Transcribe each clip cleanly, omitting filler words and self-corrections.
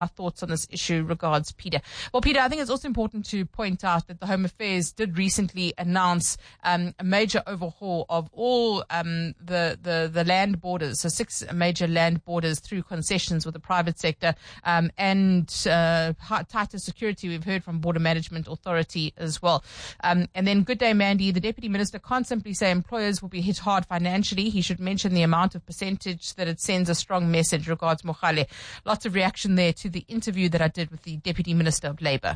our thoughts on this issue regards Peter. Well, Peter, I think it's also important to point out that the Home Affairs did recently announce a major overhaul of all the land borders, so 6 major land borders through concessions with the private sector, and tighter security. We've heard from Border Management Authority as well. And then good day, Mandy. The Deputy Minister can't simply say employers will be hit hard financially. He should mention the amount of percentage that it sends a strong message regards Mogale. Lots of reaction there to the interview that I did with the Deputy Minister of Labour.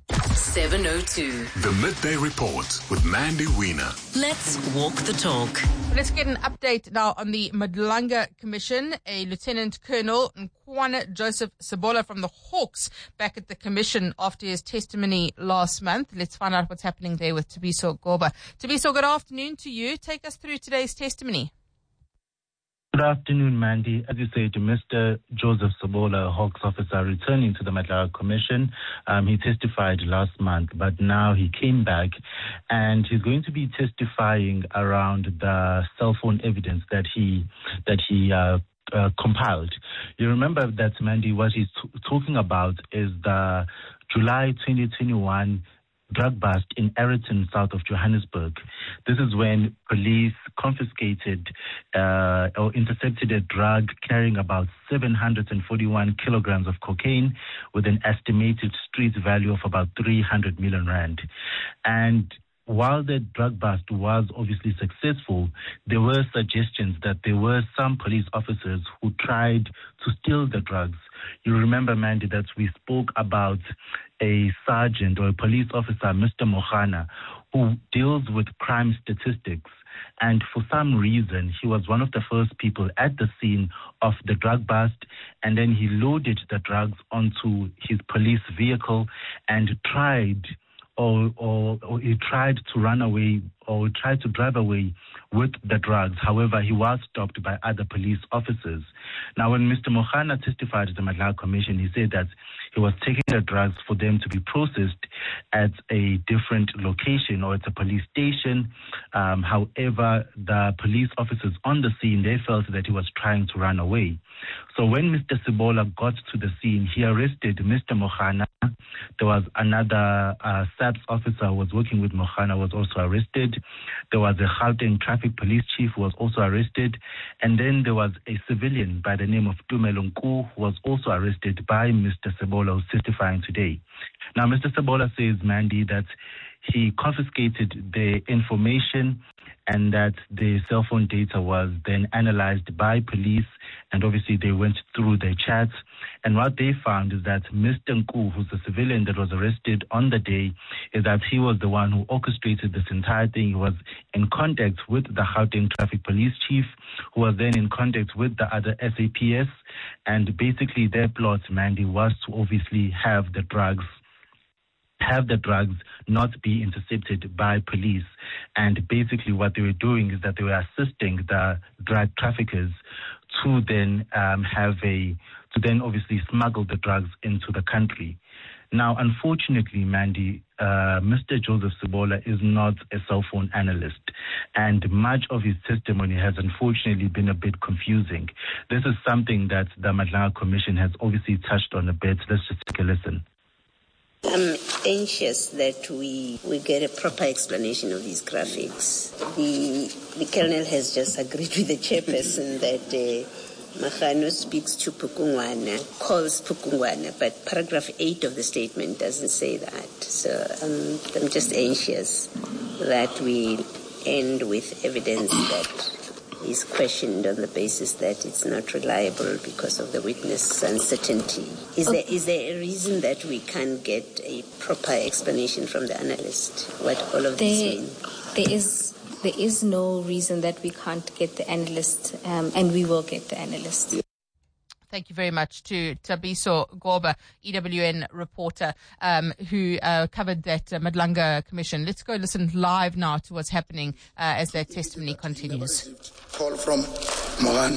702. The Midday Report with Mandy Wiener. Let's walk the talk. Let's get an update now on the Madlanga Commission. A Lieutenant Colonel Nkwana Joseph Sebola from the Hawks back at the Commission after his testimony last month. Let's find out what's happening there with Tabiso Goba. Tabiso, good afternoon to you. Take us through today's testimony. Good afternoon, Mandy. As you said, Mr. Joseph Sebola, a Hawks officer, returning to the Madlanga Commission. He testified last month, but now he came back and he's going to be testifying around the cell phone evidence that he compiled. You remember that, Mandy, what he's talking about is the July 2021 drug bust in Ayrton, south of Johannesburg. This is when police confiscated or intercepted a drug carrying about 741 kilograms of cocaine with an estimated street value of about 300 million rand. And while the drug bust was obviously successful, there were suggestions that there were some police officers who tried to steal the drugs. You remember, Mandy, that we spoke about a sergeant or a police officer, Mr. Mohana, who deals with crime statistics. And for some reason, he was one of the first people at the scene of the drug bust, and then he loaded the drugs onto his police vehicle and tried to run away or tried to drive away with the drugs. However, he was stopped by other police officers. Now, when Mr. Mohana testified to the Madlanga Commission, he said that he was taking the drugs for them to be processed at a different location or at a police station. However, the police officers on the scene, they felt that he was trying to run away. So when Mr. Sebola got to the scene, he arrested Mr. Mohana. There was another SAPS officer who was working with Mohana was also arrested. There was a Gauteng traffic police chief who was also arrested. And then there was a civilian by the name of Tumelo Nku who was also arrested by Mr. Sebola, who's testifying today. Now, Mr. Sebola says, Mandy, that he confiscated the information and that the cell phone data was then analyzed by police, and obviously they went through their chats. And what they found is that Mr. Nku, who's the civilian that was arrested on the day, is that he was the one who orchestrated this entire thing. He was in contact with the Gauteng traffic police chief, who was then in contact with the other SAPS, and basically their plot, Mandy, was to obviously have the drugs not be intercepted by police. And basically what they were doing is that they were assisting the drug traffickers to then obviously smuggle the drugs into the country. Now, unfortunately, Mandy, Mr. Joseph Sebola is not a cell phone analyst, and much of his testimony has unfortunately been a bit confusing. This is something that the Madlanga Commission has obviously touched on a bit. Let's just take a listen. I'm anxious that we get a proper explanation of these graphics. The colonel has just agreed with the chairperson that Mahano speaks to Pukungwana, calls Pukungwana, but paragraph 8 of the statement doesn't say that. So I'm just anxious that we end with evidence that is questioned on the basis that it's not reliable because of the witness uncertainty. Is there a reason that we can't get a proper explanation from the analyst what all of this means? There is no reason that we can't get the analyst, and we will get the analyst. Thank you very much to Tabiso Goba, EWN reporter, who covered that Madlanga Commission. Let's go listen live now to what's happening as that testimony continues. Call from Mohana.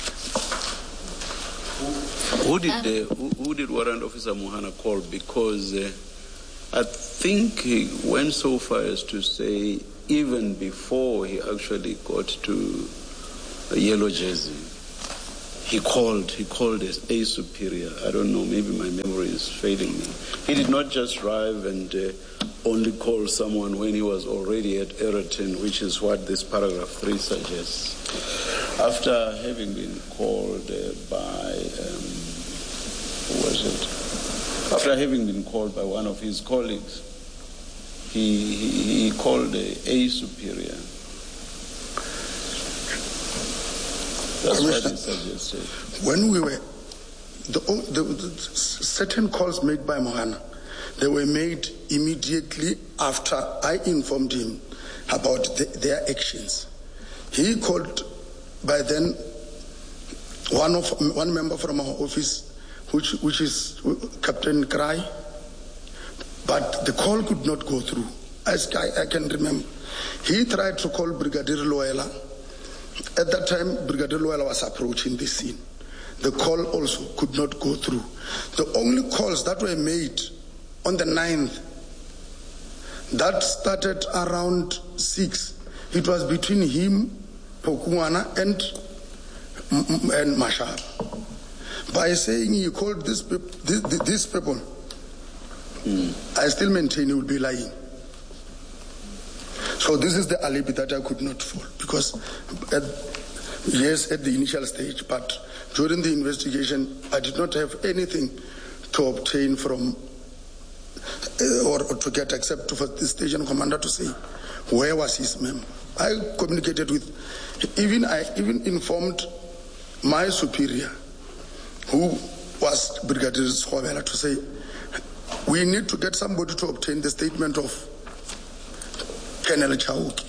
Who did Warrant Officer Mohana call? Because I think he went so far as to say even before he actually got to the yellow jersey, he called as a superior. I don't know, maybe my memory is failing me. He did not just drive and only call someone when he was already at Aeroton, which is what this paragraph 3 suggests. After having been called After having been called by one of his colleagues, he called a superior. That's what he suggested. When we were, the certain calls made by Mohana, they were made immediately after I informed him about their actions. He called by then one member from our office, which is Captain Cry, but the call could not go through. As I can remember, he tried to call Brigadier Loela. At that time, Brigadier Loela was approaching the scene. The call also could not go through. The only calls that were made on the 9th, that started around 6. It was between him, Pokungwana, and Mashab. By saying he called these people, I still maintain he would be lying. So this is the alibi that I could not fall, because at the initial stage, but during the investigation, I did not have anything to obtain from or to get except for the station commander to say where was his member. I communicated with, I even informed my superior, who was Brigadier Schwabela, to say we need to get somebody to obtain the statement of Colonel Chauki.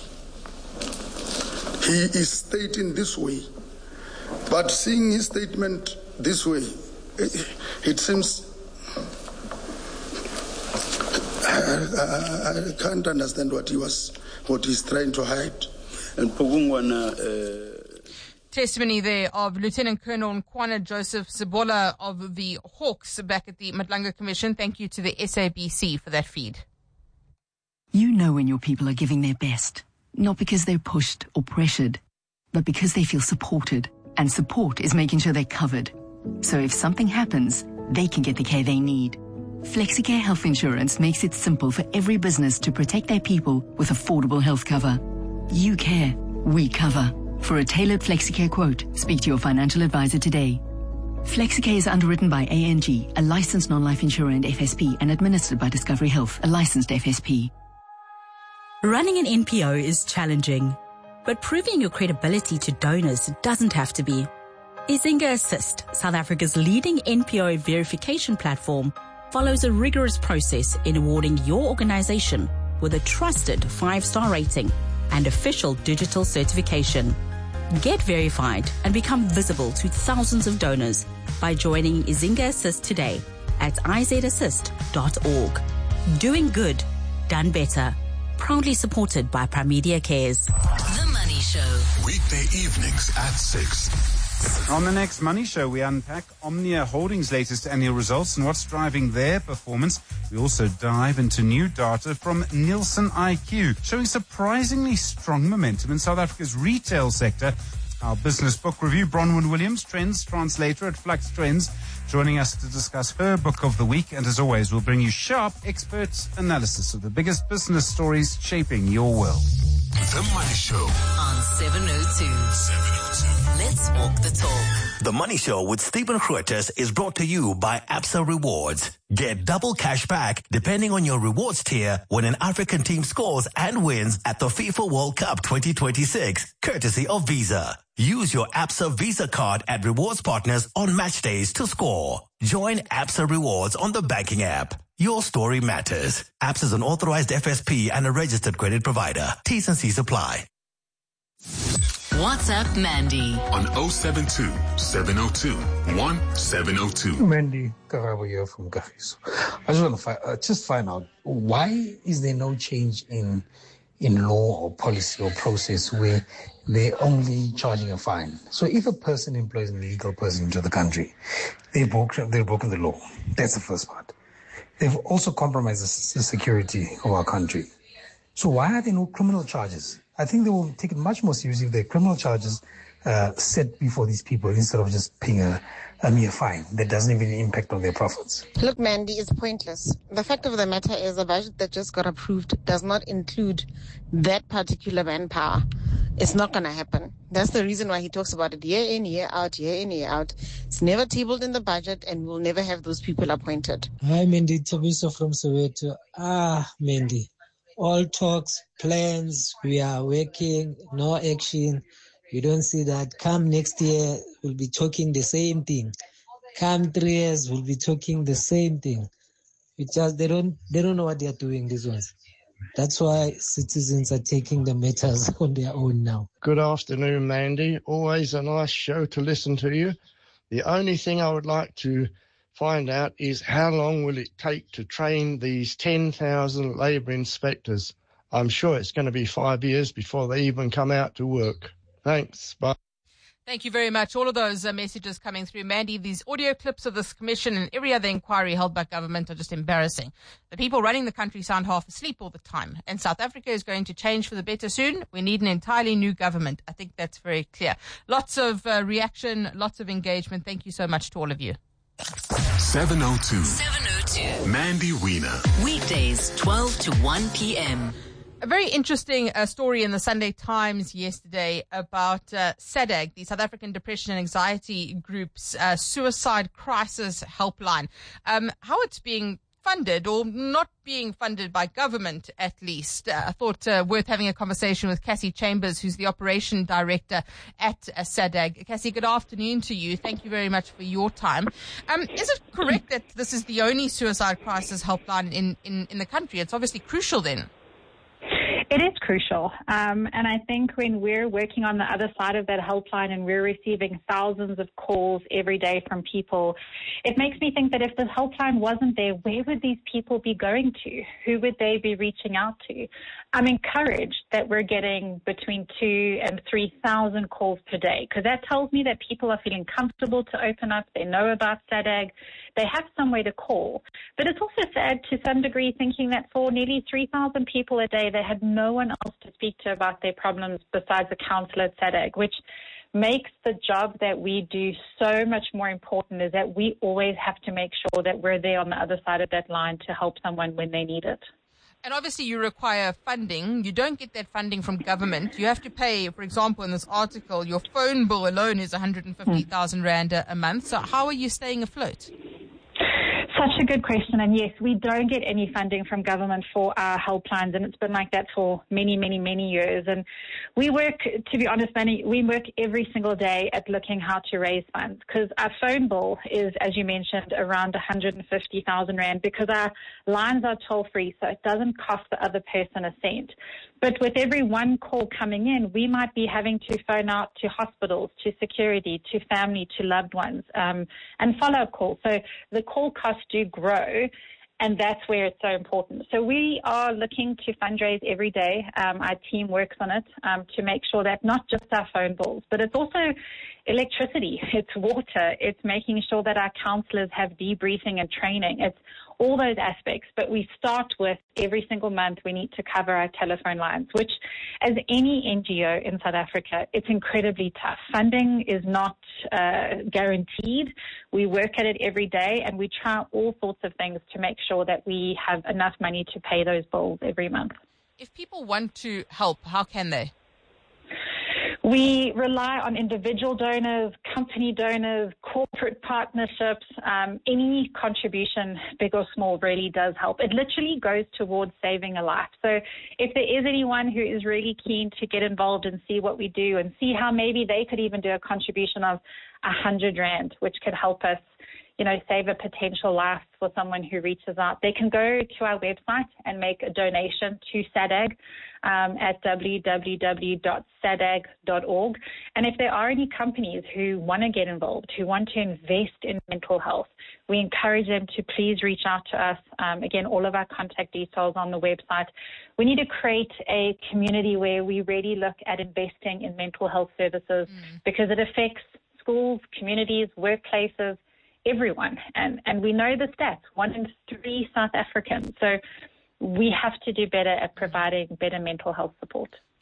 He is stating this way, but seeing his statement this way, it seems I can't understand what he's trying to hide. And Pogungwana, testimony there of Lieutenant Colonel Nkwana Joseph Zibola of the Hawks back at the Madlanga Commission. Thank you to the SABC for that feed. You know when your people are giving their best, not because they're pushed or pressured, but because they feel supported. And support is making sure they're covered. So if something happens, they can get the care they need. FlexiCare Health Insurance makes it simple for every business to protect their people with affordable health cover. You care, we cover. For a tailored FlexiCare quote, speak to your financial advisor today. FlexiCare is underwritten by ANG, a licensed non-life insurer and FSP, and administered by Discovery Health, a licensed FSP. Running an NPO is challenging, but proving your credibility to donors doesn't have to be. Izinga Assist, South Africa's leading NPO verification platform, follows a rigorous process in awarding your organization with a trusted 5-star rating and official digital certification. Get verified and become visible to thousands of donors by joining Izinga Assist today at izassist.org. Doing good, done better. Proudly supported by Primedia Cares. The Money Show. Weekday evenings at 6. On the next Money Show, we unpack Omnia Holdings' latest annual results and what's driving their performance. We also dive into new data from Nielsen IQ, showing surprisingly strong momentum in South Africa's retail sector. Our business book review, Bronwyn Williams, Trends Translator at Flux Trends, joining us to discuss her book of the week. And as always, we'll bring you sharp experts' analysis of the biggest business stories shaping your world. The Money Show on 702. Let's walk the talk. The Money Show with Stephen Grootes is brought to you by Absa Rewards. Get double cash back depending on your rewards tier when an African team scores and wins at the FIFA World Cup 2026, courtesy of Visa. Use your Absa Visa card at rewards partners on match days to score. Join Absa Rewards on the banking app. Your story matters. Absa is an authorized FSP and a registered credit provider. T's and C's apply. What's up, Mandy? On 072 702 1702. Mandy Karabo here from Kagiso. I just want to find out, why is there no change in law or policy or process where they're only charging a fine? So if a person employs an illegal person into the country, they've broken the law. That's the first part. They've also compromised the security of our country. So why are there no criminal charges? I think they will take it much more seriously if there are criminal charges set before these people instead of just paying a mere fine that doesn't even impact on their profits. Look, Mandy, it's pointless. The fact of the matter is the budget that just got approved does not include that particular manpower. It's not going to happen. That's the reason why he talks about it year in, year out, year in, year out. It's never tabled in the budget, and we'll never have those people appointed. Hi, Mandy. Tobiso from Soweto. Mandy. All talks, plans, we are working, no action. You don't see that. Come next year, we'll be talking the same thing. Come 3 years, we'll be talking the same thing. It's just they don't know what they are doing, these ones. That's why citizens are taking the matters on their own now. Good afternoon, Mandy. Always a nice show to listen to you. The only thing I would like to find out is how long will it take to train these 10,000 labour inspectors? I'm sure it's going to be 5 years before they even come out to work. Thanks. Bye. Thank you very much. All of those messages coming through. Mandy, these audio clips of this commission and every other inquiry held by government are just embarrassing. The people running the country sound half asleep all the time. And South Africa is going to change for the better soon. We need an entirely new government. I think that's very clear. Lots of reaction, lots of engagement. Thank you so much to all of you. 702. Mandy Wiener. Weekdays, 12 to 1 p.m. A very interesting story in the Sunday Times yesterday about SADAG, the South African Depression and Anxiety Group's suicide crisis helpline. How it's being funded or not being funded by government, at least. I thought worth having a conversation with Cassie Chambers, who's the operation director at SADAG. Cassie, good afternoon to you. Thank you very much for your time. Is it correct that this is the only suicide crisis helpline in the country? It's obviously crucial then. It is crucial. And I think when we're working on the other side of that helpline and we're receiving thousands of calls every day from people, it makes me think that if the helpline wasn't there, where would these people be going to? Who would they be reaching out to? I'm encouraged that we're getting between 2,000 and 3,000 calls per day, because that tells me that people are feeling comfortable to open up. They know about SADAG. They have somewhere to call. But it's also sad to some degree thinking that for nearly 3,000 people a day, they had no one else to speak to about their problems besides a counsellor at SADAG, which makes the job that we do so much more important, is that we always have to make sure that we're there on the other side of that line to help someone when they need it. And obviously you require funding. You don't get that funding from government. You have to pay, for example, in this article, your phone bill alone is 150,000 Rand a month. So how are you staying afloat? Such a good question. And yes, we don't get any funding from government for our helplines, and it's been like that for many, many, many years. And we work, to be honest, Manny, we work every single day at looking how to raise funds, because our phone bill is, as you mentioned, around 150,000 Rand, because our lines are toll-free, so it doesn't cost the other person a cent. But with every one call coming in, we might be having to phone out to hospitals, to security, to family, to loved ones, and follow-up calls. So the call costs do grow, and that's where it's so important. So we are looking to fundraise every day. Our team works on it to make sure that not just our phone bills, but it's also electricity, it's water, it's making sure that our counsellors have debriefing and training. It's all those aspects. But we start with every single month we need to cover our telephone lines, which, as any NGO in South Africa, it's incredibly tough. Funding is not guaranteed. We work at it every day, and we try all sorts of things to make sure that we have enough money to pay those bills every month. If people want to help, how can they? We rely on individual donors, company donors, corporate partnerships. Any contribution, big or small, really does help. It literally goes towards saving a life. So if there is anyone who is really keen to get involved and see what we do and see how maybe they could even do a contribution of 100 Rand, which could help us, save a potential life for someone who reaches out, they can go to our website and make a donation to SADAG at www.sadag.org. And if there are any companies who want to get involved, who want to invest in mental health, we encourage them to please reach out to us. Again, all of our contact details on the website. We need to create a community where we really look at investing in mental health services because it affects schools, communities, workplaces, everyone. And we know the stats, 1 in 3 South Africans. So we have to do better at providing better mental health support.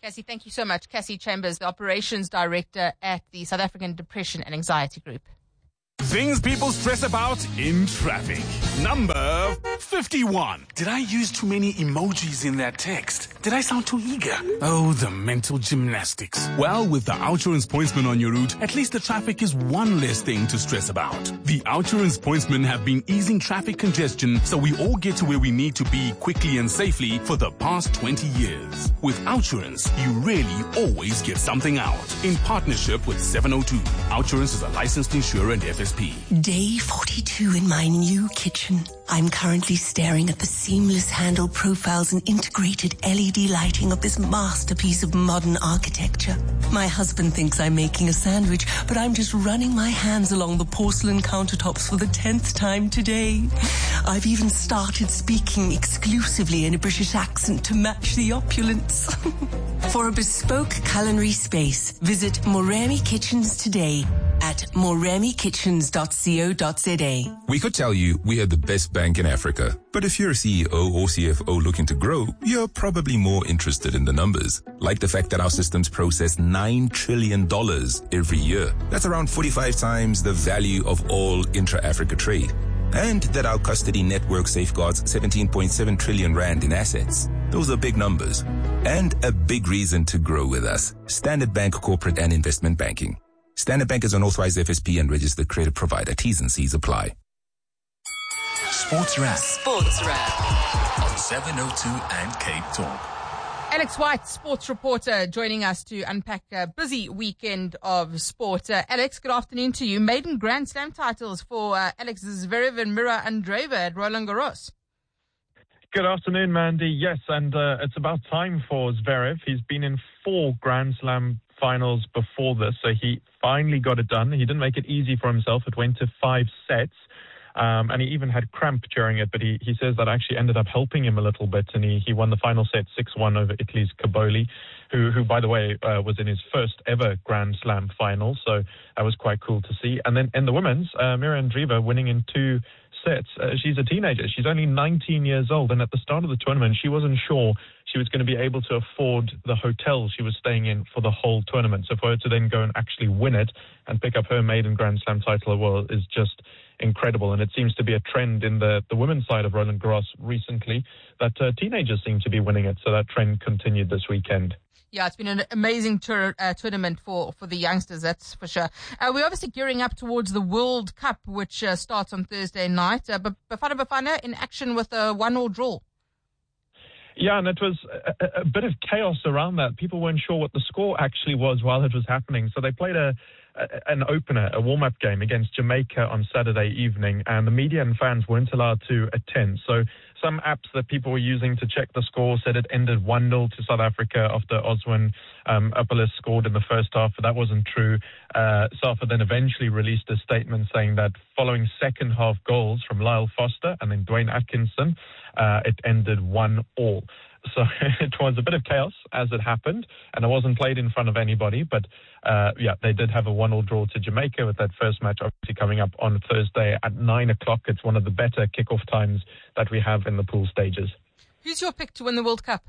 Cassie, thank you so much. Cassie Chambers, the Operations Director at the South African Depression and Anxiety Group. Things people stress about in traffic. Number 51. Did I use too many emojis in that text? Did I sound too eager? Oh, the mental gymnastics. Well, with the Outsurance Pointsman on your route, at least the traffic is one less thing to stress about. The Outsurance Pointsmen have been easing traffic congestion so we all get to where we need to be quickly and safely for the past 20 years. With Outsurance, you really always get something out. In partnership with 702. Outsurance is a licensed insurer and FSP. Day 42 in my new kitchen. I'm currently staring at the seamless handle profiles and integrated LED lighting of this masterpiece of modern architecture. My husband thinks I'm making a sandwich, but I'm just running my hands along the porcelain countertops for the 10th time today. I've even started speaking exclusively in a British accent to match the opulence. For a bespoke culinary space, visit Moremi Kitchens today at moremikitchens.co.za. We could tell you we are the best bank in Africa, but if you're a CEO or CFO looking to grow, you're probably more interested in the numbers. Like the fact that our systems process $9 trillion every year. That's around 45 times the value of all intra-Africa trade. And that our custody network safeguards 17.7 trillion rand in assets. Those are big numbers. And a big reason to grow with us. Standard Bank Corporate and Investment Banking. Standard Bank is an authorized FSP and registered credit provider. T's and C's apply. Sports Wrap. Sports Wrap. On 702 and Cape Talk. Alex White, sports reporter, joining us to unpack a busy weekend of sport. Alex, good afternoon to you. Maiden Grand Slam titles for Alex Zverev and Mira Andreeva at Roland Garros. Good afternoon, Mandy. Yes, and it's about time for Zverev. He's been in 4 Grand Slam finals before this, so he finally got it done. He didn't make it easy for himself. It went to 5 sets. And he even had cramp during it, but he says that actually ended up helping him a little bit, and he won the final set 6-1 over Italy's Caboli, who by the way, was in his first ever Grand Slam final, so that was quite cool to see. And then in the women's, Mira Andreeva winning in 2 sets. She's a teenager. She's only 19 years old, and at the start of the tournament, she wasn't sure she was going to be able to afford the hotel she was staying in for the whole tournament. So for her to then go and actually win it and pick up her maiden Grand Slam title, well, is just incredible. And it seems to be a trend in the women's side of Roland Garros recently that teenagers seem to be winning it. So that trend continued this weekend. Yeah, it's been an amazing tournament for the youngsters, that's for sure. We're obviously gearing up towards the World Cup, which starts on Thursday night. But Bafana Bafana in action with a 1-1 draw. Yeah, and it was a bit of chaos around that. People weren't sure what the score actually was while it was happening. So they played an opener, a warm-up game against Jamaica on Saturday evening, and the media and fans weren't allowed to attend. So some apps that people were using to check the score said it ended 1-0 to South Africa after Oswin Upperless scored in the first half, but that wasn't true. SAFA then eventually released a statement saying that following second half goals from Lyle Foster and then Dwayne Atkinson, it ended 1-1. So it was a bit of chaos as it happened, and it wasn't played in front of anybody. But, they did have a 1-1 draw to Jamaica with that first match obviously coming up on Thursday at 9 o'clock. It's one of the better kickoff times that we have in the pool stages. Who's your pick to win the World Cup?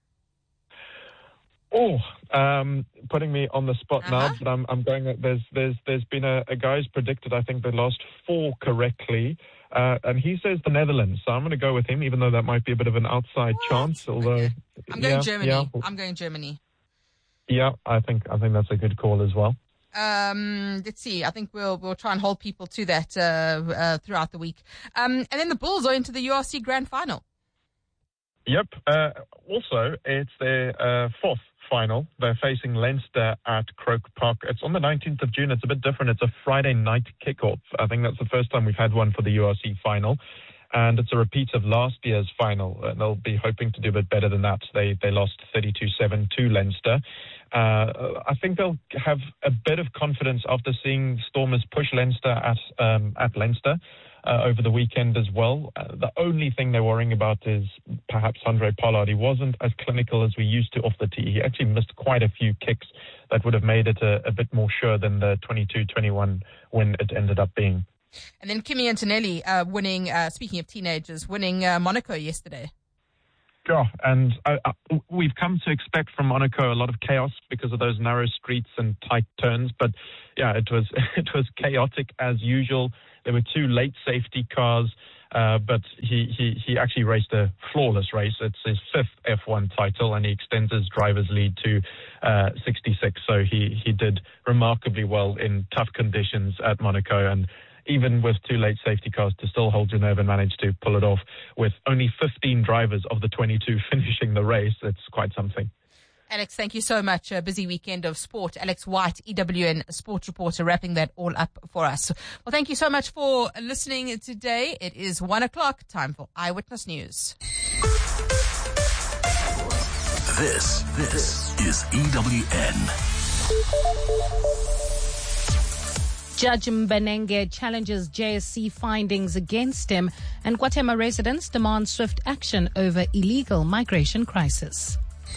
Putting me on the spot now, but I'm going. There's been a guy who's predicted, I think, the last 4 correctly. And he says the Netherlands, so I'm going to go with him, even though that might be a bit of an outside chance. Although I'm going Germany. Yeah. I'm going Germany. Yeah, I think that's a good call as well. Let's see. I think we'll try and hold people to that throughout the week. And then the Bulls are into the URC Grand Final. Yep. Also, it's their 4th final. They're facing Leinster at Croke Park. It's on the 19th of June. It's a bit different. It's a Friday night kickoff. I think that's the first time we've had one for the URC final. And it's a repeat of last year's final. They'll be hoping to do a bit better than that. They lost 32-7 to Leinster. I think they'll have a bit of confidence after seeing Stormers push Leinster at Leinster over the weekend as well. The only thing they're worrying about is perhaps Andre Pollard. He wasn't as clinical as we used to off the tee. He actually missed quite a few kicks that would have made it a bit more sure than the 22-21 win it ended up being. And then Kimi Antonelli winning, speaking of teenagers, winning Monaco yesterday. Sure, and we've come to expect from Monaco a lot of chaos because of those narrow streets and tight turns. But yeah, it was chaotic as usual. There were 2 late safety cars, but he actually raced a flawless race. It's his 5th F1 title, and he extends his driver's lead to 66. So he did remarkably well in tough conditions at Monaco, and even with 2 late safety cars, to still hold your nerve and manage to pull it off with only 15 drivers of the 22 finishing the race. It's quite something. Alex, thank you so much. A busy weekend of sport. Alex White, EWN sports reporter, wrapping that all up for us. Well, thank you so much for listening today. It is 1:00. Time for Eyewitness News. This is EWN. Judge Mbenenge challenges JSC findings against him, and Guatemala residents demand swift action over illegal migration crisis.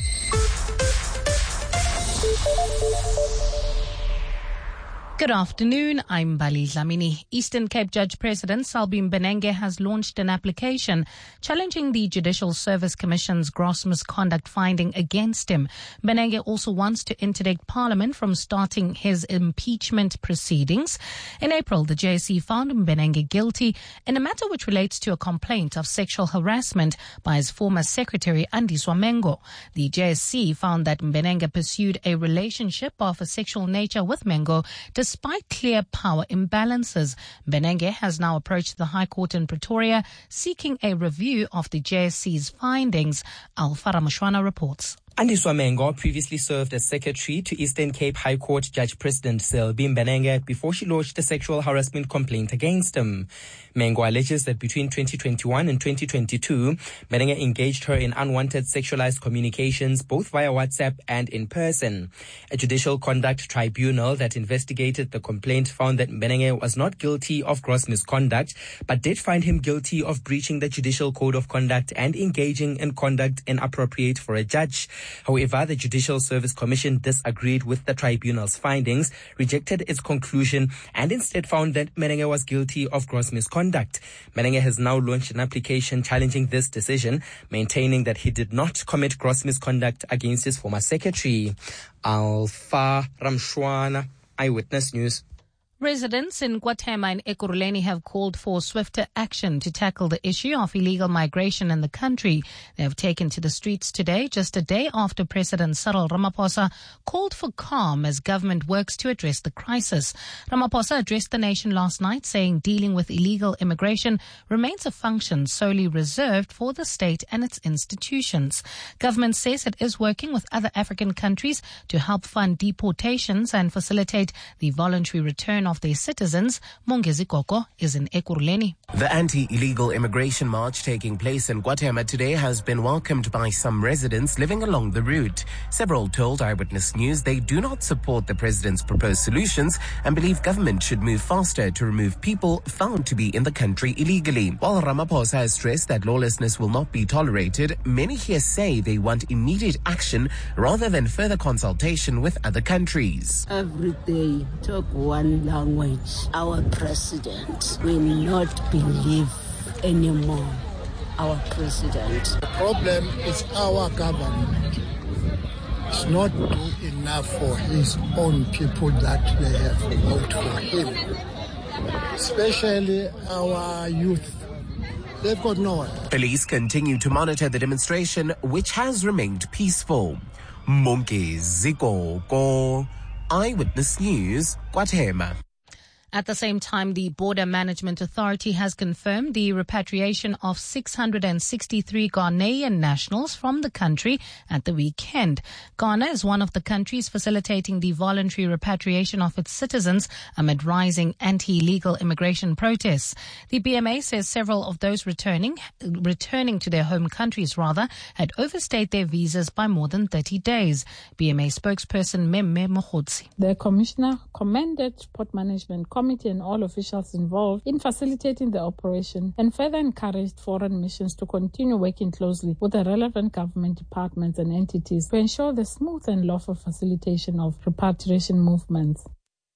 Good afternoon, I'm Bali Dlamini. Eastern Cape Judge President Selby Mbenenge has launched an application challenging the Judicial Service Commission's gross misconduct finding against him. Mbenenge also wants to interdict Parliament from starting his impeachment proceedings. In April, the JSC found Mbenenge guilty in a matter which relates to a complaint of sexual harassment by his former secretary, Andiswa Mengo. The JSC found that Mbenenge pursued a relationship of a sexual nature with Mengo despite clear power imbalances. Mbenenge has now approached the High Court in Pretoria seeking a review of the JSC's findings. Alfara Mushwana reports. Andiswa Mengo previously served as secretary to Eastern Cape High Court Judge President Selby Mbenenge before she lodged a sexual harassment complaint against him. Mengo alleges that between 2021 and 2022, Mbenenge engaged her in unwanted sexualized communications both via WhatsApp and in person. A judicial conduct tribunal that investigated the complaint found that Mbenenge was not guilty of gross misconduct, but did find him guilty of breaching the Judicial Code of Conduct and engaging in conduct inappropriate for a judge. However, the Judicial Service Commission disagreed with the tribunal's findings, rejected its conclusion, and instead found that Mbenenge was guilty of gross misconduct. Mbenenge has now launched an application challenging this decision, maintaining that he did not commit gross misconduct against his former secretary. Alfa Ramshwana, Eyewitness News. Residents in Guatemala and Ekurhuleni have called for swifter action to tackle the issue of illegal migration in the country. They have taken to the streets today, just a day after President Cyril Ramaphosa called for calm as government works to address the crisis. Ramaphosa addressed the nation last night, saying dealing with illegal immigration remains a function solely reserved for the state and its institutions. Government says it is working with other African countries to help fund deportations and facilitate the voluntary return of their citizens. Mongezi Koko is in Ekurhuleni. The anti-illegal immigration march taking place in Guatemala today has been welcomed by some residents living along the route. Several told Eyewitness News they do not support the president's proposed solutions and believe government should move faster to remove people found to be in the country illegally. While Ramaphosa has stressed that lawlessness will not be tolerated, many here say they want immediate action rather than further consultation with other countries. Every day, talk one language. Our president will not believe anymore. Our president. The problem is our government. It's not doing enough for his own people that they have voted for him. Especially our youth. They've got nowhere. Police continue to monitor the demonstration, which has remained peaceful. Mongezi Koko, Eyewitness News, Guatemala. At the same time, the Border Management Authority has confirmed the repatriation of 663 Ghanaian nationals from the country at the weekend. Ghana is one of the countries facilitating the voluntary repatriation of its citizens amid rising anti-illegal immigration protests. The BMA says several of those returning to their home countries had overstayed their visas by more than 30 days. BMA spokesperson Memme Mohotsi. The Commissioner commended Port Management Committee and all officials involved in facilitating the operation and further encouraged foreign missions to continue working closely with the relevant government departments and entities to ensure the smooth and lawful facilitation of repatriation movements.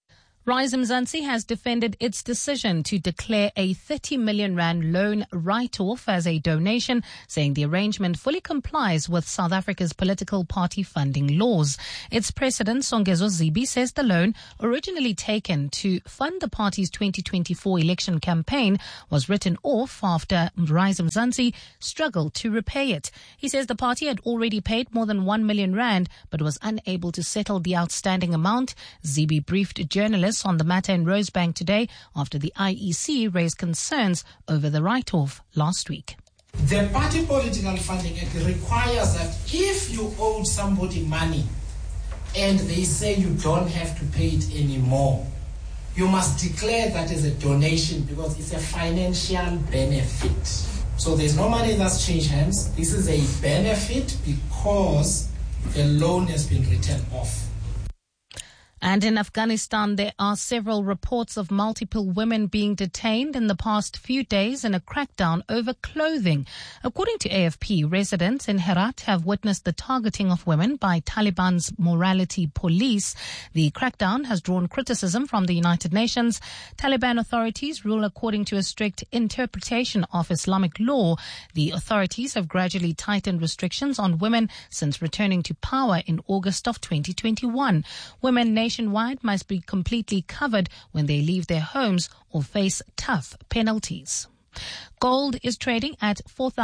Rise Mzansi has defended its decision to declare a 30 million rand loan write-off as a donation, saying the arrangement fully complies with South Africa's political party funding laws. Its president, Songezo Zibi, says the loan, originally taken to fund the party's 2024 election campaign, was written off after Rise Mzansi struggled to repay it. He says the party had already paid more than 1 million rand, but was unable to settle the outstanding amount. Zibi briefed journalists on the matter in Rosebank today after the IEC raised concerns over the write-off last week. The Party Political Funding Act requires that if you owe somebody money and they say you don't have to pay it anymore, you must declare that as a donation because it's a financial benefit. So there's no money that's changed hands. This is a benefit because the loan has been written off. And in Afghanistan, there are several reports of multiple women being detained in the past few days in a crackdown over clothing. According to AFP, residents in Herat have witnessed the targeting of women by Taliban's morality police. The crackdown has drawn criticism from the United Nations. Taliban authorities rule according to a strict interpretation of Islamic law. The authorities have gradually tightened restrictions on women since returning to power in August of 2021. Women nationwide must be completely covered when they leave their homes or face tough penalties. Gold is trading at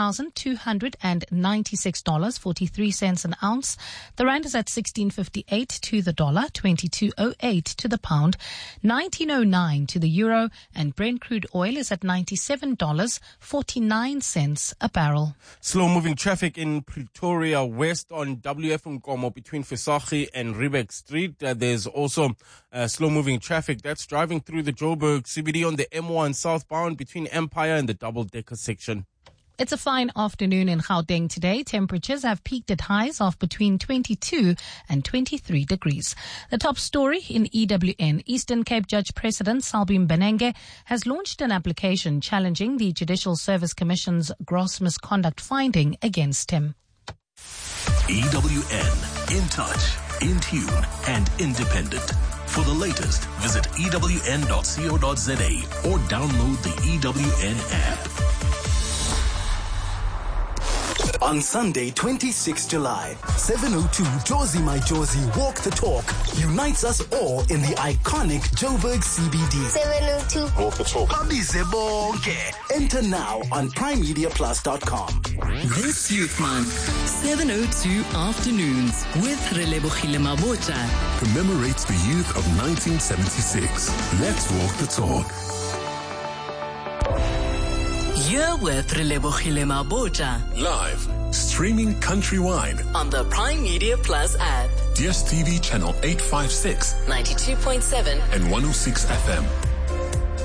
$4,296.43 an ounce. The rand is at 16.58 to the dollar, 22.08 to the pound, 19.09 to the euro, and Brent crude oil is at $97.49 a barrel. Slow-moving traffic in Pretoria West on WF Nkomo between Visagie and Riebeck Street. There's also slow-moving traffic that's driving through the Joburg CBD on the M1 southbound between Empire and the double-decker section. It's a fine afternoon in Gauteng today. Temperatures have peaked at highs of between 22 and 23 degrees. The top story in EWN. Eastern Cape Judge President Selbie Mbenenge has launched an application challenging the Judicial Service Commission's gross misconduct finding against him. EWN, in touch, in tune, and independent. For the latest, visit ewn.co.za or download the EWN app. On Sunday, 26 July, 7:02 Jozi My Jozi Walk the Talk unites us all in the iconic Joburg CBD. 7:02 Walk the Talk. Abize bonke. Enter now on primemediaplus.com. This Youth Month, 7:02 afternoons with Relebogile Mabotja commemorates the youth of 1976. Let's walk the talk. You're with Relebogile Mabotja. Live, streaming countrywide on the Prime Media Plus app. DSTV channel 856, 92.7 and 106 FM.